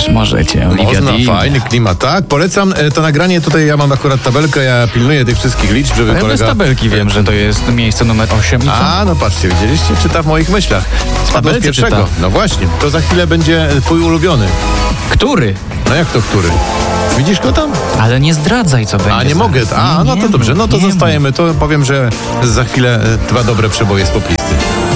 też możecie. Olivia Można, Dean. fajny klimat, tak? Polecam to nagranie, tutaj ja mam akurat tabelkę, ja pilnuję tych wszystkich liczb, żeby Ja bez kolega... tabelki wiem, że to jest miejsce numer 8 i co? A, no patrzcie, widzieliście? Czyta w moich myślach. Spadło z tabelce pierwszego. czyta. No właśnie, to za chwilę będzie twój ulubiony. Który? No jak to który? Widzisz go tam? Ale nie zdradzaj, co będzie. A, nie zaraz. mogę. A, no to dobrze, no to nie mów. zostajemy. To powiem, że za chwilę 2 dobre przeboje z poplisty.